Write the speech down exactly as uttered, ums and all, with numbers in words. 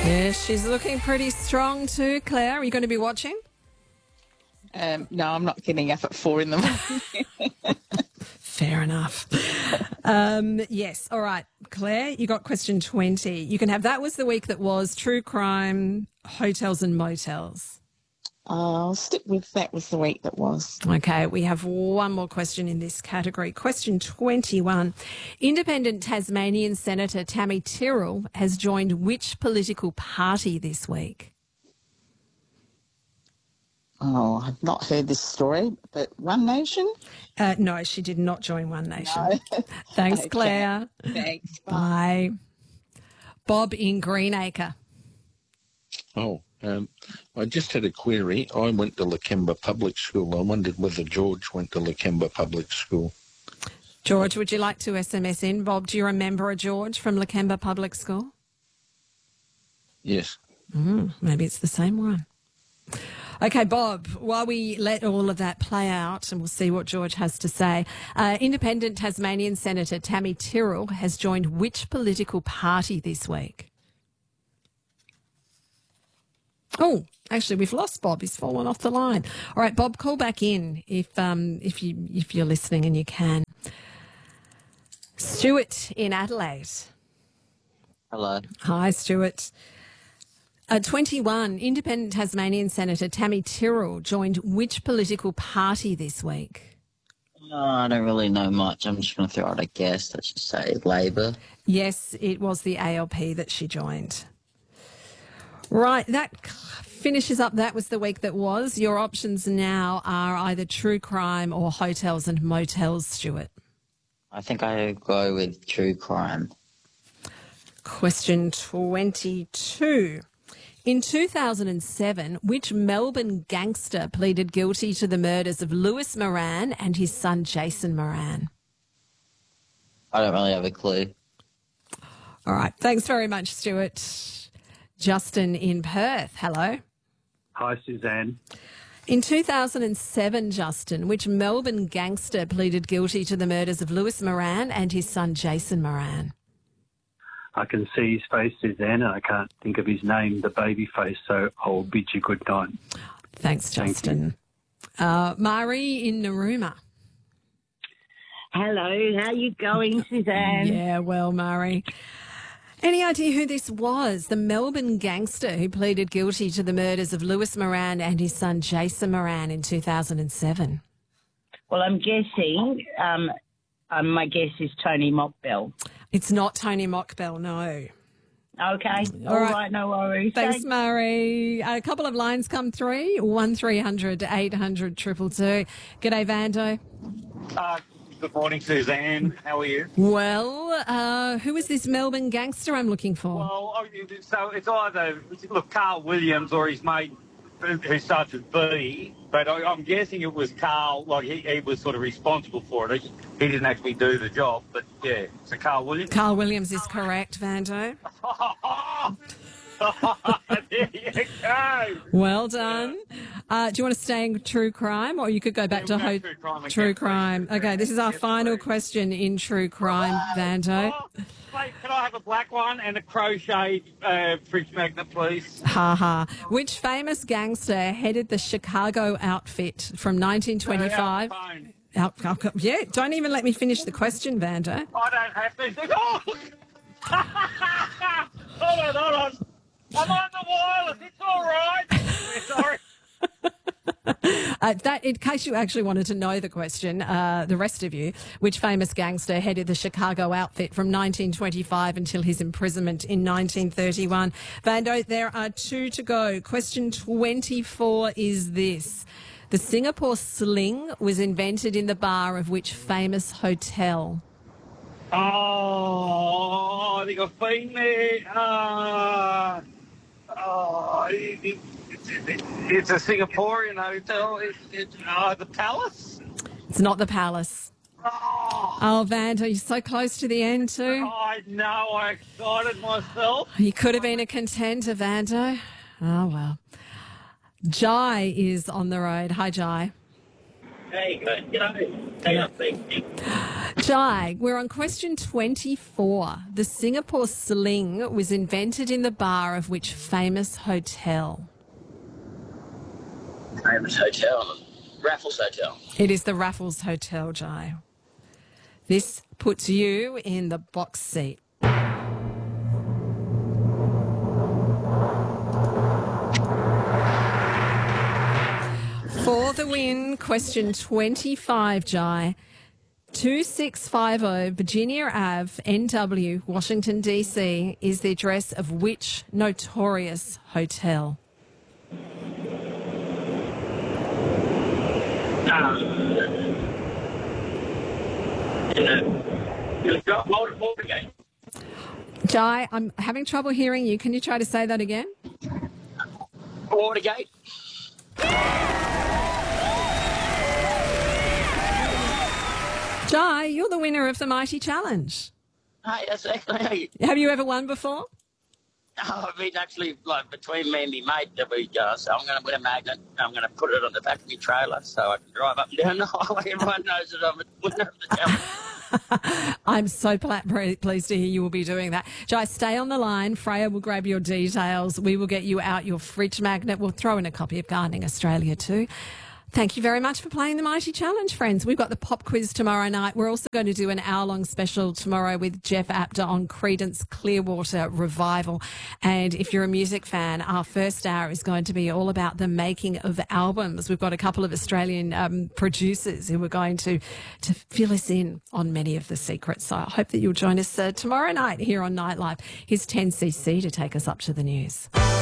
Yeah, she's looking pretty strong too, Claire. Are you going to be watching? Um, no, I'm not getting up at four in the morning. Fair enough. Um, yes. All right, Claire, you got question twenty. You can have that was the week that was true crime, hotels and motels. I'll stick with that was the week that was. Okay, we have one more question in this category. Question twenty-one. Independent Tasmanian Senator Tammy Tyrrell has joined which political party this week? Oh, I've not heard this story, but One Nation? Uh, no, she did not join One Nation. No. Thanks, Okay. Claire. Thanks. Bye. Bob in Greenacre. Oh, um, I just had a query. I went to Lakemba Public School. I wondered whether George went to Lakemba Public School. George, would you like to S M S in? Bob, do you remember a George from Lakemba Public School? Yes. Mm, maybe it's the same one. Okay, Bob, while we let all of that play out and we'll see what George has to say, uh, Independent Tasmanian Senator Tammy Tyrrell has joined which political party this week? Oh, actually, we've lost Bob. He's fallen off the line. All right, Bob, call back in if um, if you if you're listening and you can. Stuart in Adelaide. Hello. Hi, Stuart. Uh, twenty-one, Independent Tasmanian Senator Tammy Tyrrell joined which political party this week? Oh, I don't really know much. I'm just going to throw out a guess. Let's just say Labor. Yes, it was the A L P that she joined. Right, that finishes up. That was the week that was. Your options now are either true crime or hotels and motels, Stuart. I think I go with true crime. Question twenty-two. In two thousand seven, which Melbourne gangster pleaded guilty to the murders of Lewis Moran and his son Jason Moran? I don't really have a clue. All right. Thanks very much, Stuart. Justin in Perth. Hello. Hi, Suzanne. In two thousand seven, Justin, which Melbourne gangster pleaded guilty to the murders of Lewis Moran and his son Jason Moran? I can see his face, Suzanne, and I can't think of his name, the baby face, so I'll bid you good night. Thanks, Thank Justin. Uh, Mari in Narooma. Hello, how you going, Suzanne? Yeah, well, Mari. Any idea who this was? The Melbourne gangster who pleaded guilty to the murders of Lewis Moran and his son Jason Moran in two thousand seven. Well, I'm guessing, um, um, my guess is Tony Mockbell. It's not Tony Mockbell, no. Okay, All all right. right, no worries. Thanks, Murray. A couple of lines come through. one three hundred eight hundred two two two. G'day, Vando. Uh, good morning, Suzanne. How are you? Well, uh, who is this Melbourne gangster I'm looking for? Well, so it's either, look, Carl Williams or his mate who starts with B, but I, I'm guessing it was Carl, like he, he was sort of responsible for it. He, he didn't actually do the job, but yeah, so Carl Williams. Carl Williams is correct, Vando. There you go. Well done. Uh, do you want to stay in true crime, or you could go back Yeah, to we'll ho- go true crime again, true please. crime? Okay, this is our Yes, final please. question in true crime, Vando. Oh, mate, can I have a black one and a crochet uh, fridge magnet, please? Ha ha. Which famous gangster headed the Chicago outfit from nineteen twenty-five? Uh, phone. Al- Al- yeah, don't even let me finish the question, Vando. I don't have to. Oh! hold on, hold on. I'm on the wireless. It's all right. We're sorry. Uh, that, in case you actually wanted to know the question, uh, the rest of you, which famous gangster headed the Chicago outfit from nineteen twenty-five until his imprisonment in nineteen thirty-one? Vando, there are two to go. Question twenty-four is this. The Singapore sling was invented in the bar of which famous hotel? Oh, I think I've been there. Uh, oh, it, it, it, it's a Singaporean hotel. It, it, uh, the Palace? It's not the Palace. Oh, Oh, Vando, you're so close to the end too. I know. I excited myself. You could have been a contender, Vando. Oh, well. Jai is on the road. Hi, Jai. There you go. You know, hang up, big. Jai, we're on question twenty-four. The Singapore sling was invented in the bar of which famous hotel? Famous hotel. Raffles Hotel. It is the Raffles Hotel, Jai. This puts you in the box seat. For the win, question twenty-five, Jai. two six five zero Virginia Avenue, N W, Washington, D C is the address of which notorious hotel? Um, you got Watergate. Jai, I'm having trouble hearing you. Can you try to say that again? Watergate. Jai, you're the winner of the Mighty Challenge. Hey, that's actually. Have you ever won before? Oh, I've been actually like between me and my mate that we go. So I'm going to put a magnet. I'm going to put it on the back of my trailer so I can drive up and down the highway. Everyone knows that I'm a winner of the challenge. I'm so pla- pleased to hear you will be doing that. Jai, stay on the line. Freya will grab your details. We will get you out your fridge magnet. We'll throw in a copy of Gardening Australia too. Thank you very much for playing the Mighty Challenge, friends. We've got the pop quiz tomorrow night. We're also going to do an hour-long special tomorrow with Jeff Apter on Creedence Clearwater Revival. And if you're a music fan, our first hour is going to be all about the making of albums. We've got a couple of Australian um, producers who are going to, to fill us in on many of the secrets. So I hope that you'll join us uh, tomorrow night here on Nightlife. Here's ten C C to take us up to the news.